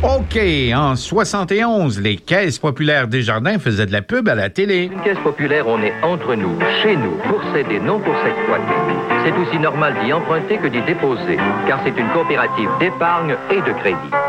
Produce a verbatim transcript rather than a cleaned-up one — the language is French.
OK, en soixante et onze, les caisses populaires Desjardins faisaient de la pub à la télé. Une caisse populaire, on est entre nous, chez nous, pour s'aider, non pour s'exploiter. C'est aussi normal d'y emprunter que d'y déposer, car c'est une coopérative d'épargne et de crédit.